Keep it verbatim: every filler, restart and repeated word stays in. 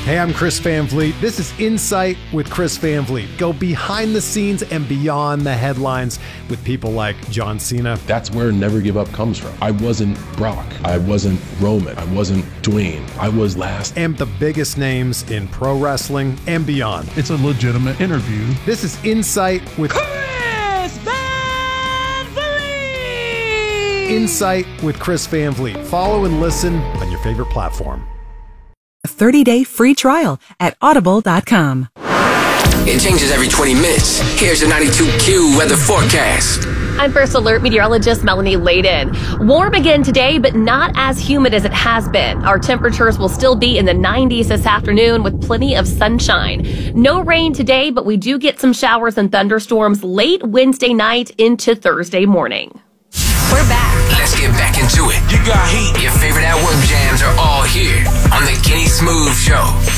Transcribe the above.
Hey, I'm Chris Van Vliet. This is Insight with Chris Van Vliet. Go behind the scenes and beyond the headlines with people like John Cena. That's where Never Give Up comes from. I wasn't Brock. I wasn't Roman. I wasn't Dwayne. I was last. And the biggest names in pro wrestling and beyond. It's a legitimate interview. This is Insight with Chris Van Vliet. Insight with Chris Van Vliet. Follow and listen on your favorite platform. A thirty-day free trial at audible dot com. It changes every twenty minutes. Here's your ninety-two Q weather forecast. I'm First Alert meteorologist Melanie Layden. Warm again today, but not as humid as it has been. Our temperatures will still be in the nineties this afternoon with plenty of sunshine. No rain today, but we do get some showers and thunderstorms late Wednesday night into Thursday morning. We're back. Let's get back into it. You got heat. Your favorite at-work jams are all here on the Kenny Smooth Show.